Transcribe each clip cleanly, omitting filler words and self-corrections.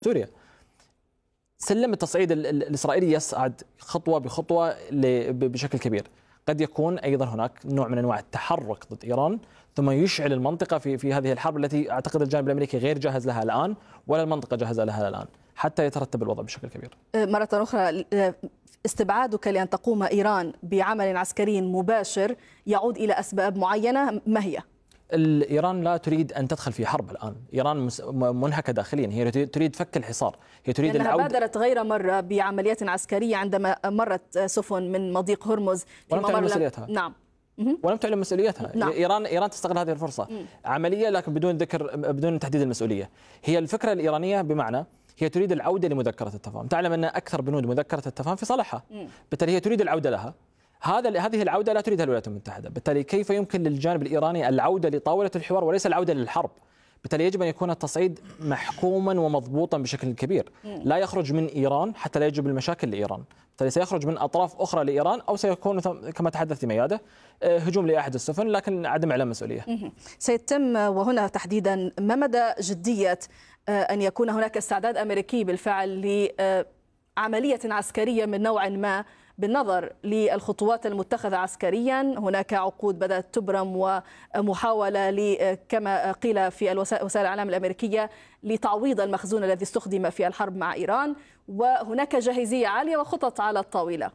سوريا. سلم التصعيد الإسرائيلي يصعد خطوة بخطوة بشكل كبير. قد يكون أيضا هناك نوع من أنواع التحرك ضد إيران، ثم يشعل المنطقة في هذه الحرب التي أعتقد الجانب الأمريكي غير جاهز لها الآن، ولا المنطقة جاهزة لها الآن، حتى يترتب الوضع بشكل كبير. مرة أخرى، استبعادك لأن تقوم إيران بعمل عسكري مباشر يعود إلى أسباب معينة، ما هي؟ إيران لا تريد أن تدخل في حرب الآن. إيران منهكة داخليا، هي تريد فك الحصار، هي تريد العودة. بادرت غير مرة بعمليات عسكرية عندما مرت سفن من مضيق هرمز في ولم تعلن مسؤوليتها. نعم. ولم تعلن مسؤوليتها. نعم. إيران تستغل هذه الفرصة. عملية لكن بدون ذكر، بدون تحديد المسؤولية. هي الفكرة الإيرانية بمعنى هي تريد العودة لمذكرة التفاهم. تعلم أن أكثر بنود مذكرة التفاهم في صالحها، بالتالي هي تريد العودة لها. هذه العودة لا تريدها الولايات المتحدة. بالتالي كيف يمكن للجانب الإيراني العودة لطاولة الحوار وليس العودة للحرب؟ بالتالي يجب أن يكون التصعيد محكوما ومضبوطا بشكل كبير، لا يخرج من إيران حتى لا يجب المشاكل لإيران. بالتالي سيخرج من أطراف أخرى لإيران، أو سيكون كما تحدثت ميادة هجوم لأحد السفن لكن عدم إعلام مسؤولية. سيتم، وهنا تحديدا ما مدى جدية أن يكون هناك استعداد أمريكي بالفعل لعملية عسكرية من نوع ما، بالنظر للخطوات المتخذة عسكريا؟ هناك عقود بدأت تبرم ومحاولة كما قيل في وسائل الإعلام الأمريكية لتعويض المخزون الذي استخدم في الحرب مع إيران، وهناك جاهزية عالية وخطط على الطاولة.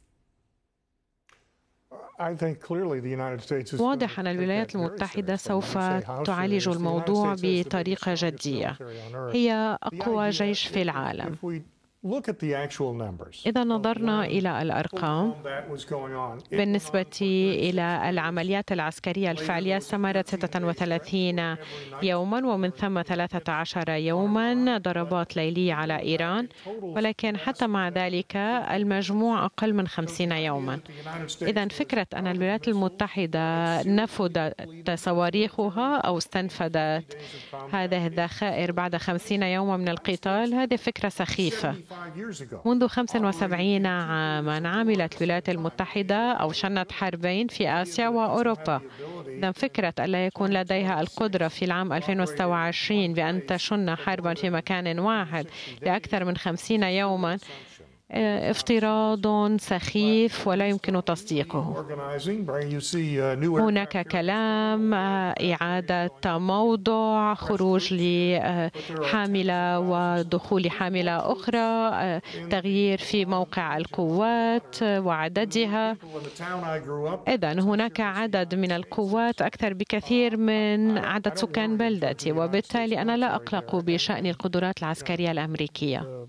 واضح أن الولايات المتحدة سوف تعالج الموضوع بطريقة جدية. هي أقوى جيش في العالم. إذا نظرنا إلى الأرقام بالنسبة إلى العمليات العسكرية الفعلية، استمرت 36 يوما ومن ثم 13 يوما ضربات ليلية على إيران، ولكن حتى مع ذلك المجموع أقل من 50 يوما. إذا فكرة أن الولايات المتحدة نفذت صواريخها أو استنفذت هذه الذخائر بعد 50 يوما من القتال، هذه فكرة سخيفة. منذ 75 عاما عملت الولايات المتحدة أو شنت حربين في آسيا وأوروبا. إذا فكرة أن لا يكون لديها القدرة في العام 2026 بأن تشن حربا في مكان واحد لأكثر من 50 يوما افتراض سخيف ولا يمكن تصديقه. هناك كلام إعادة موضع خروج لحاملة ودخول حاملة أخرى، تغيير في موقع القوات وعددها. إذن هناك عدد من القوات أكثر بكثير من عدد سكان بلدتي، وبالتالي أنا لا أقلق بشأن القدرات العسكرية الأمريكية.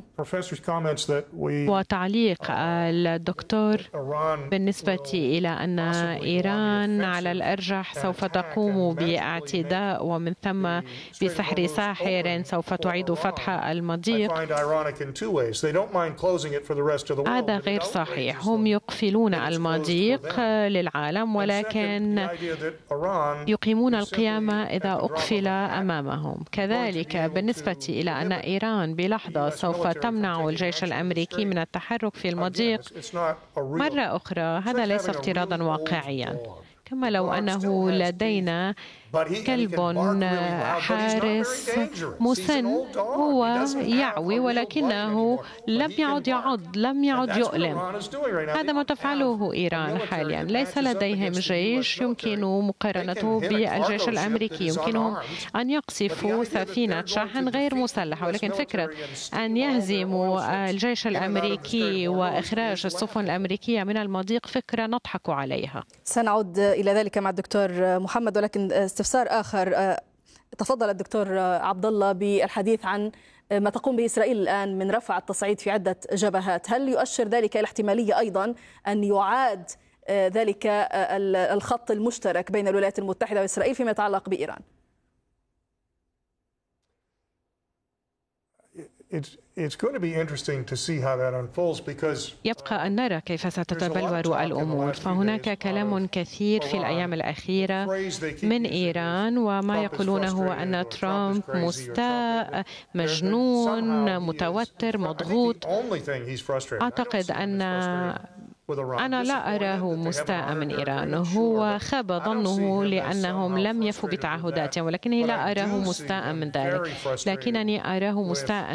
وتعليق الدكتور بالنسبة إلى أن إيران على الأرجح سوف تقوم باعتداء ومن ثم بسحر ساحر سوف تعيد فتح المضيق، هذا غير صحيح. هم يقفلون المضيق للعالم ولكن يقيمون القيامة إذا أقفل أمامهم. كذلك بالنسبة إلى أن إيران بلحظة سوف تمنع الجيش الأمريكي من التحرك في المضيق مرة أخرى، هذا ليس افتراضا واقعيا. كما لو أنه لدينا كلب حارس مسن، هو يعوي ولكنه لم يعد يعض، لم يعد يؤلم. هذا ما تفعله إيران حاليا. ليس لديهم جيش يمكن مقارنته بالجيش الأمريكي. يمكنهم أن يقصفوا سفينة شحن غير مسلحة، ولكن فكرة أن يهزموا الجيش الأمريكي وإخراج السفن الأمريكية من المضيق فكرة نضحك عليها. سنعود إلى ذلك مع الدكتور محمد، ولكن استفسار آخر. تفضل الدكتور عبد الله بالحديث عن ما تقوم به إسرائيل الآن من رفع التصعيد في عدة جبهات. هل يؤشر ذلك إلى احتمالية أيضا أن يعاد ذلك الخط المشترك بين الولايات المتحدة وإسرائيل فيما يتعلق بإيران؟ يبقى أن نرى كيف ستتبلور الأمور. فهناك كلام كثير في الأيام الأخيرة من إيران، وما يقولونه هو أن ترامب مستاء، مجنون، متوتر، مضغوط. أعتقد أن أنا لا أراه مستاء من إيران. هو خاب ظنه لأنهم لم يفوا بتعهداتهم، ولكني لا أراه مستاء من ذلك، لكنني أراه مستاء